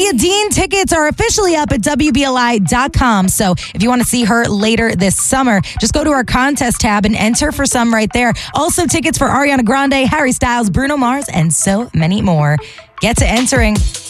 Leah Dean tickets are officially up at WBLI.com. So if you want to see her later this summer, just go to our contest tab and enter for some right there. Also, tickets for Ariana Grande, Harry Styles, Bruno Mars, and so many more. Get to entering.